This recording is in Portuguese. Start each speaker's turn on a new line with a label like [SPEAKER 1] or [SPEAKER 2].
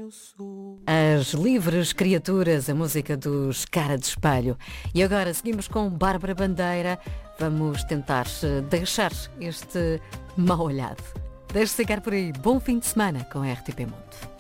[SPEAKER 1] As Livres Criaturas, a música dos Cara de Espelho. E agora seguimos com Bárbara Bandeira. Vamos tentar deixar este mal olhado. Deixe-se ficar por aí. Bom fim de semana com a RTP Mundo.